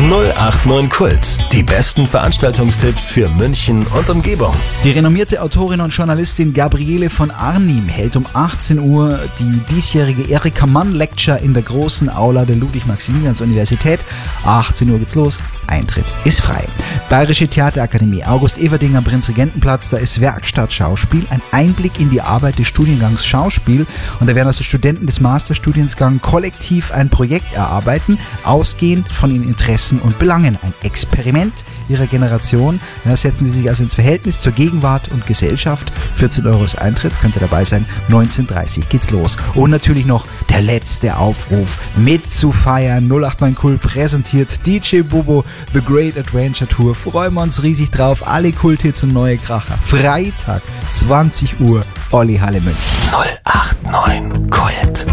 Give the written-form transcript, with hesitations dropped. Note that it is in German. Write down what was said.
089 Kult. Die besten Veranstaltungstipps für München und Umgebung. Die renommierte Autorin und Journalistin Gabriele von Arnim hält um 18 Uhr die diesjährige Erika Mann Lecture in der großen Aula der Ludwig-Maximilians-Universität. 18 Uhr geht's los. Eintritt ist frei. Bayerische Theaterakademie, August Everding am Prinzregentenplatz, da ist Werkstatt Schauspiel, ein Einblick in die Arbeit des Studiengangs Schauspiel, und da werden also Studenten des Masterstudiengangs kollektiv ein Projekt erarbeiten, ausgehend von ihren Interessen und Belangen. Ein Experiment ihrer Generation. Da setzen sie sich also ins Verhältnis zur Gegenwart und Gesellschaft. 14 Euro ist Eintritt, könnt ihr dabei sein. 19:30 Uhr geht's los. Und natürlich noch der letzte Aufruf, mitzufeiern. 089 Kult präsentiert DJ Bobo The Great Adventure Tour. Freuen wir uns riesig drauf. Alle Kulthits und neue Kracher. Freitag, 20 Uhr, Olli Halle München. 089 Kult.